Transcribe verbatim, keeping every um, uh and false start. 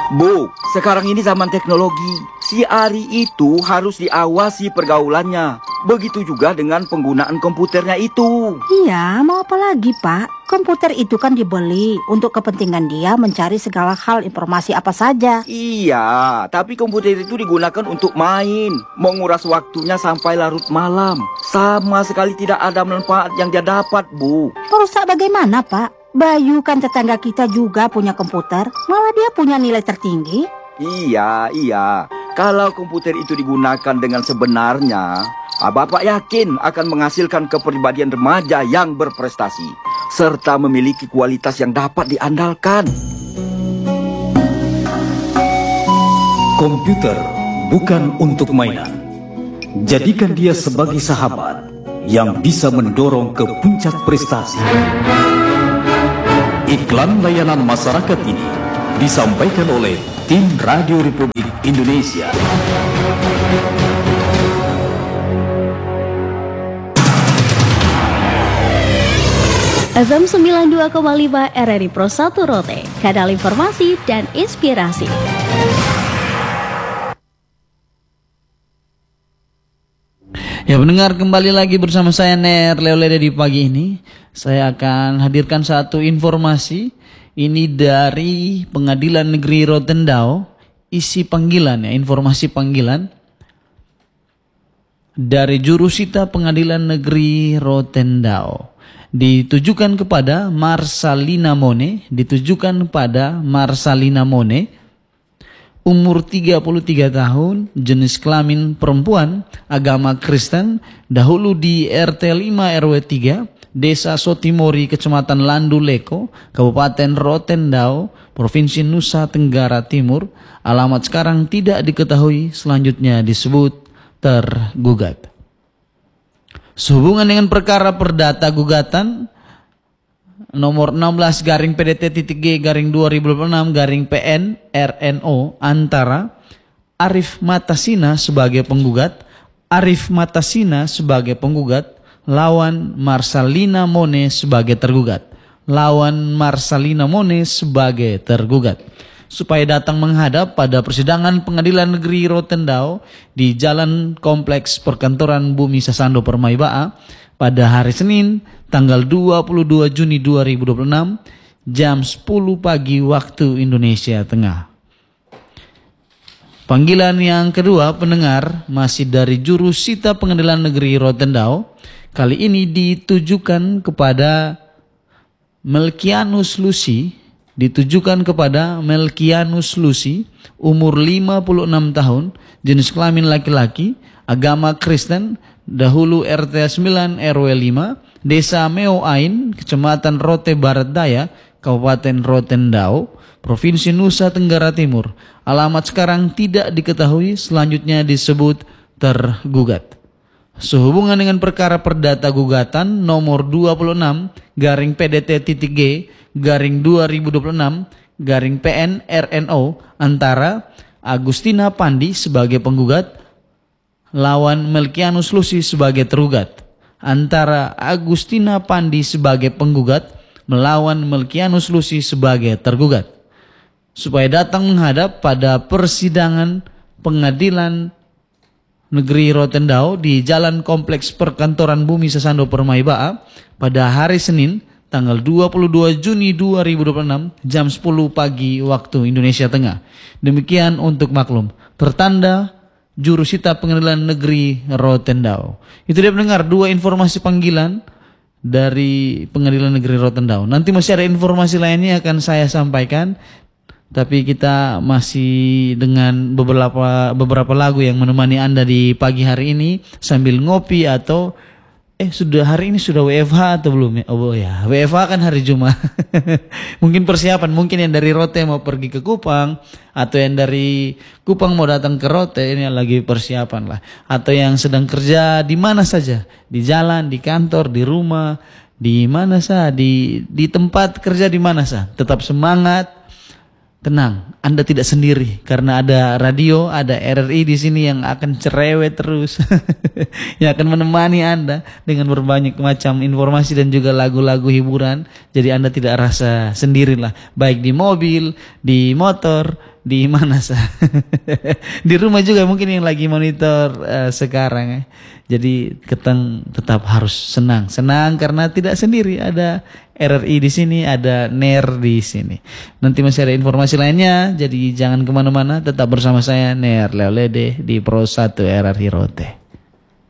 Bu, sekarang ini zaman teknologi. Si Ari itu harus diawasi pergaulannya. Begitu juga dengan penggunaan komputernya itu. Iya, mau apa lagi, Pak? Komputer itu kan dibeli untuk kepentingan dia mencari segala hal informasi apa saja. Iya, tapi komputer itu digunakan untuk main, menguras waktunya sampai larut malam. Sama sekali tidak ada manfaat yang dia dapat, Bu. Merusak bagaimana, Pak? Bayu kan tetangga kita juga punya komputer, malah dia punya nilai tertinggi. Iya, iya. Kalau komputer itu digunakan dengan sebenarnya, Bapak yakin akan menghasilkan kepribadian remaja yang berprestasi, serta memiliki kualitas yang dapat diandalkan. Komputer bukan untuk mainan. Jadikan dia sebagai sahabat yang bisa mendorong ke puncak prestasi. Iklan layanan masyarakat ini disampaikan oleh tim Radio Republik Indonesia. F M sembilan puluh dua koma lima R R I Pro satu Rote, kanal informasi dan inspirasi. Ya, pendengar, kembali lagi bersama saya Ner Leolede di pagi ini. Saya akan hadirkan satu informasi. Ini dari Pengadilan Negeri Rotendao. Isi panggilan ya, informasi panggilan dari Jurusita Pengadilan Negeri Rotendao. Ditujukan kepada Marsalina Mone, ditujukan pada Marsalina Mone. Umur tiga puluh tiga tahun, jenis kelamin perempuan, agama Kristen, dahulu di R T lima R W tiga, Desa Sotimori, Kecamatan Landuleko, Kabupaten Rotendao, Provinsi Nusa Tenggara Timur. Alamat sekarang tidak diketahui, selanjutnya disebut tergugat. Sehubungan dengan perkara perdata gugatan nomor enam belas garing P D T titik G garing dua ribu dua puluh enam garing P N R N O antara Arif Matasina sebagai penggugat, Arif Matasina sebagai penggugat, lawan Marsalina Mone sebagai tergugat, lawan Marsalina Mone sebagai tergugat, supaya datang menghadap pada persidangan Pengadilan Negeri Rotendao di Jalan Kompleks Perkantoran Bumi Sasando Permaibaa pada hari Senin tanggal dua puluh dua Juni dua ribu dua puluh enam jam sepuluh pagi waktu Indonesia Tengah. Panggilan yang kedua, pendengar, masih dari Jurusita Pengadilan Negeri Rotendao. Kali ini ditujukan kepada Melkianus Lucy, ditujukan kepada Melkianus Lucy, umur lima puluh enam tahun, jenis kelamin laki-laki, agama Kristen, dahulu R T sembilan R W lima, Desa Meoain, Kecamatan Rote Barat Daya, Kabupaten Rotendao, Provinsi Nusa Tenggara Timur. Alamat sekarang tidak diketahui, selanjutnya disebut tergugat. Sehubungan dengan perkara perdata gugatan nomor dua puluh enam garing P D T titik G garing dua ribu dua puluh enam garing P N R N O antara Agustina Pandi sebagai penggugat, lawan Melkianus Lucy sebagai tergugat, antara Agustina Pandi sebagai penggugat melawan Melkianus Lucy sebagai tergugat, supaya datang menghadap pada persidangan Pengadilan Negeri Rotendao di Jalan Kompleks Perkantoran Bumi Sasando Permaibaa pada hari Senin tanggal dua puluh dua Juni dua ribu dua puluh enam jam sepuluh pagi waktu Indonesia Tengah. Demikian untuk maklum. Tertanda Jurusita Pengadilan Negeri Rotendao. Itu dia, pendengar, dua informasi panggilan dari Pengadilan Negeri Rotendao. Nanti masih ada informasi lainnya akan saya sampaikan, tapi kita masih dengan beberapa beberapa lagu yang menemani Anda di pagi hari ini sambil ngopi atau eh sudah hari ini sudah W F H atau belum ya? Oh ya, W F H kan hari Jumat. Mungkin persiapan, mungkin yang dari Rote mau pergi ke Kupang, atau yang dari Kupang mau datang ke Rote, ini lagi persiapan lah. Atau yang sedang kerja di mana saja, di jalan, di kantor, di rumah, di mana saja, di di tempat kerja di mana saja, tetap semangat. Tenang, Anda tidak sendiri karena ada radio, ada R R I di sini yang akan cerewet terus, yang akan menemani Anda dengan berbanyak macam informasi dan juga lagu-lagu hiburan. Jadi Anda tidak rasa sendirilah, baik di mobil, di motor, di mana sah? Di rumah juga mungkin yang lagi monitor uh, sekarang ya. Jadi Keteng tetap harus senang, senang karena tidak sendiri, ada R R I di sini, ada N E R di sini. Nanti masih ada informasi lainnya, jadi jangan kemana-mana, tetap bersama saya N E R Leolede di Pro satu R R I Rote.